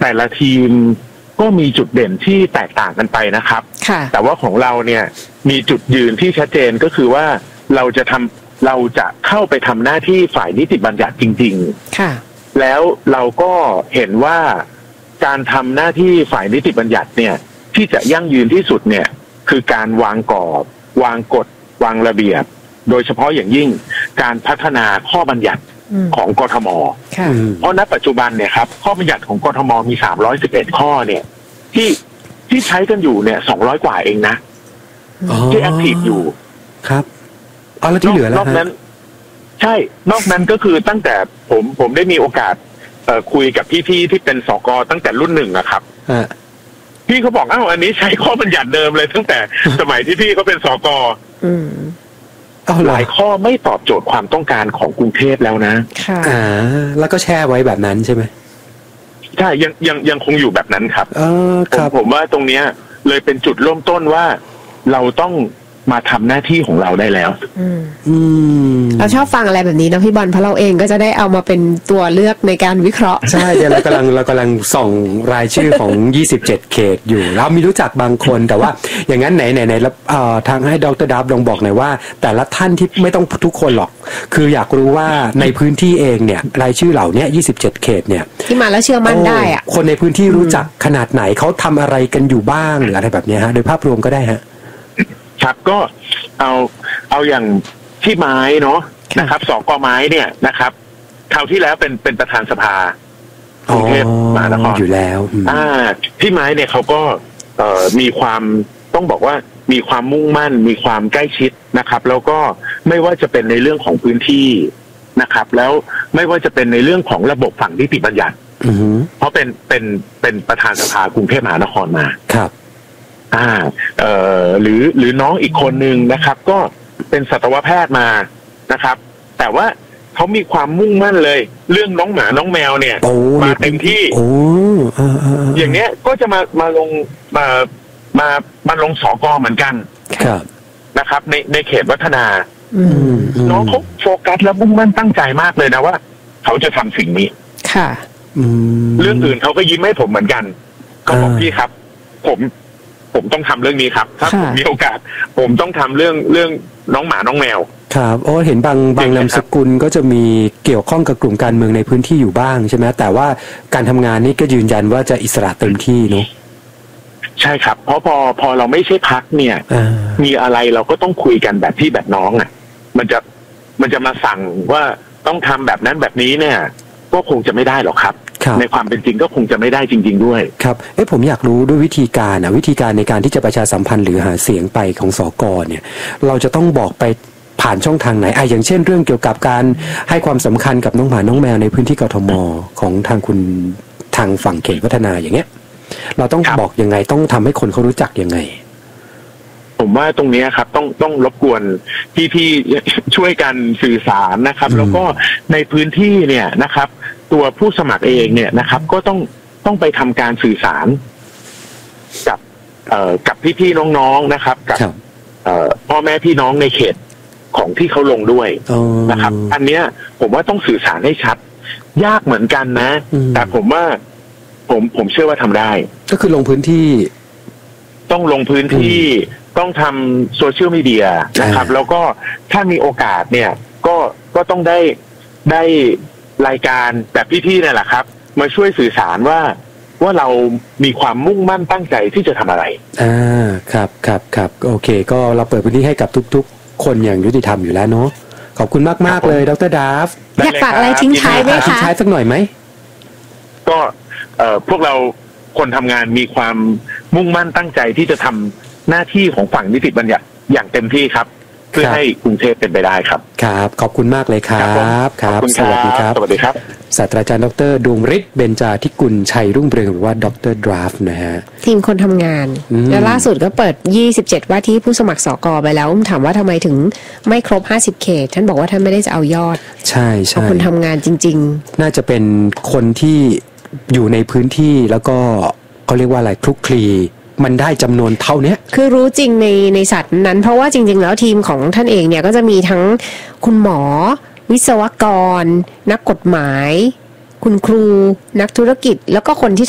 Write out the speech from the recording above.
แต่ละทีมก็มีจุดเด่นที่แตกต่างกันไปนะครับแต่ว่าของเราเนี่ยมีจุดยืนที่ชัดเจนก็คือว่าเราจะเข้าไปทำหน้าที่ฝ่ายนิติบัญญัติจริงๆแล้วเราก็เห็นว่าการทำหน้าที่ฝ่ายนิติบัญญัติเนี่ยที่จะยั่งยืนที่สุดเนี่ยคือการวางกรอบวางกฎวางระเบียบโดยเฉพาะอย่างยิ่งการพัฒนาข้อบัญญัติของกทม.เพราะณปัจจุบันเนี่ยครับข้อบัญญัติของกทม.มี311ข้อเนี่ยที่ใช้กันอยู่เนี่ย200กว่าเองนะที่แอคทีฟอยู่ครับแล้วที่เหลือแล้วนอกนั้นใช่นอกนั้นก็คือตั้งแต่ผมได้มีโอกาสคุยกับพี่ที่เป็นสก.ตั้งแต่รุ่น1นะครับพี่เขาบอกอันนี้ใช้ข้อบัญญัติเดิมเลยตั้งแต่สมัยที่พี่เขาเป็นสก.หลายข้อไม่ตอบโจทย์ความต้องการของกรุงเทพแล้วนะแล้วก็แช่ไว้แบบนั้นใช่ไหมใช่ยังคงอยู่แบบนั้นครับผมว่าตรงเนี้ยเลยเป็นจุดเริ่มต้นว่าเราต้องมาทำหน้าที่ของเราได้แล้วเราชอบฟังอะไรแบบนี้นะพี่บอลเพราะเราเองก็จะได้เอามาเป็นตัวเลือกในการวิเคราะห์ใช่เดี๋ยวเรากำลังส่องรายชื่อของ27เขตอยู่เรามีรู้จักบางคนแต่ว่าอย่างนั้นไหนแล้วทางให้ดร.ดับลองบอกหน่อยว่าแต่ละท่านที่ไม่ต้องทุกคนหรอกคืออยากรู้ว่าในพื้นที่เองเนี่ยรายชื่อเหล่านี้27เขตเนี่ยที่มาแล้วเชื่อมั่นได้อะคนในพื้นที่รู้จักขนาดไหนเขาทำอะไรกันอยู่บ้างหรืออะไรแบบนี้ฮะโดยภาพรวมก็ได้ฮะครับก็เอาอย่างที่ไม้เนาะนะครับสก.ไม้เนี่ยนะครับคราวที่แล้วเป็นประธานสภากรุงเทพมหานครอยู่แล้วที่ไม้เนี่ยเขาก็มีความต้องบอกว่ามีความมุ่งมั่นมีความใกล้ชิดนะครับแล้วก็ไม่ว่าจะเป็นในเรื่องของพื้นที่นะครับแล้วไม่ว่าจะเป็นในเรื่องของระบบฝั่งนิติบัญญัติเพราะเป็นประธานสภากรุงเทพมหานครมาครับหรือน้องอีกคนนึงนะครับก็เป็นสัตวแพทย์มานะครับแต่ว่าเขามีความมุ่งมั่นเลยเรื่องน้องหมาน้องแมวเนี่ยมาเต็มที่อย่างเนี้ยก็จะมาลงสก.เหมือนกันนะครับในเขตวัฒนาน้องเขาโฟกัสและมุ่งมั่นตั้งใจมากเลยนะว่าเขาจะทำสิ่งนี้ค่ะเรื่องอื่นเขาก็ยิ้มให้ผมเหมือนกันก็บอกพี่ครับผมต้องทำเรื่องนี้ครับถ้าผมมีโอกาสผมต้องทำเรื่องน้องหมาน้องแมวครับเห็นบางนามสกุลก็จะมีเกี่ยวข้องกับกลุ่มการเมืองในพื้นที่อยู่บ้างใช่ไหมแต่ว่าการทำงานนี่ก็ยืนยันว่าจะอิสระเต็มที่เนาะใช่ครับเพราะพอเราไม่ใช่พรรคเนี่ยมีอะไรเราก็ต้องคุยกันแบบพี่แบบน้องอ่ะมันจะมาสั่งว่าต้องทำแบบนั้นแบบนี้เนี่ยก็คงจะไม่ได้หรอกครับในความเป็นจริงก็คงจะไม่ได้จริงๆด้วยครับผมอยากรู้ด้วยวิธีการในการที่จะประชาสัมพันธ์หรือหาเสียงไปของสก.เนี่ยเราจะต้องบอกไปผ่านช่องทางไหนอย่างเช่นเรื่องเกี่ยวกับการให้ความสำคัญกับน้องหมาน้องแมวในพื้นที่กทม.ของทางคุณทางฝั่งเขตวัฒนาอย่างเงี้ยเราต้องบอกยังไงต้องทำให้คนเขารู้จักยังไงผมว่าตรงนี้ครับต้องรบกวนพี่ช่วยกันสื่อสารนะครับแล้วก็ในพื้นที่เนี่ยนะครับตัวผู้สมัครเองเนี่ยนะครับก็ต้องไปทำการสื่อสารกับพี่ๆน้องๆนะครับกับพ่อแม่พี่น้องในเขตของที่เขาลงด้วยนะครับอันเนี้ยผมว่าต้องสื่อสารให้ชัดยากเหมือนกันนะแต่ผมว่าผมเชื่อว่าทำได้ก็คือลงพื้นที่ต้องลงพื้นที่ต้องทำโซเชียลมีเดียนะครับแล้วก็ถ้ามีโอกาสเนี่ยก็ต้องได้รายการแบบพี่ๆนี่แหละครับมาช่วยสื่อสารว่าเรามีความมุ่งมั่นตั้งใจที่จะทำอะไรครับโอเคก็เราเปิดพื้นที่ให้กับทุกๆคนอย่างยุติธรรมอยู่แล้วเนาะขอบคุณมากๆเลยดร.ดับอยากฝากอะไรทิ้งท้ายไหมคะทิ้งท้ายสักหน่อยไหมก็พวกเราคนทำงานมีความมุ่งมั่นตั้งใจที่จะทำหน้าที่ของฝั่งนิติบัญญัติอย่างเต็มที่ครับเพื่อให้กรุงเทพเป็นไปได้ครับครับขอบคุณมากเลยครับสวัสดีครับสวัสดีครับศาสตราจารย์ดร.ดวงฤทธิ์เบญจาธิกุลชัยรุ่งเรืองหรือว่าดร.ดราฟนะฮะทีมคนทำงานและล่าสุดก็เปิด27ว่าที่ผู้สมัครสก.ไปแล้วถามว่าทำไมถึงไม่ครบ50เขตท่านบอกว่าท่านไม่ได้จะเอายอดใช่เพราะคนทำงานจริงๆน่าจะเป็นคนที่อยู่ในพื้นที่แล้วก็เขาเรียกว่าอะไรคลุกคลีมันได้จำนวนเท่านี้คือรู้จริงในสัตว์นั้นเพราะว่าจริงๆแล้วทีมของท่านเองเนี่ยก็จะมีทั้งคุณหมอวิศวกรนักกฎหมายคุณครูนักธุรกิจแล้วก็คนที่